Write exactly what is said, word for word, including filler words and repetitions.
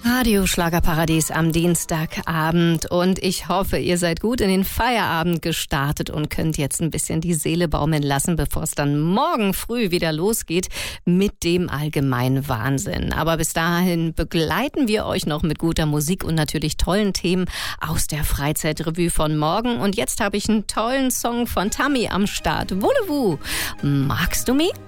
Radio Schlagerparadies am Dienstagabend und ich hoffe, ihr seid gut in den Feierabend gestartet und könnt jetzt ein bisschen die Seele baumeln lassen, bevor es dann morgen früh wieder losgeht mit dem allgemeinen Wahnsinn. Aber bis dahin begleiten wir euch noch mit guter Musik und natürlich tollen Themen aus der Freizeitrevue von morgen. Und jetzt habe ich einen tollen Song von Tammy am Start. Voulez-vous? Magst du mich?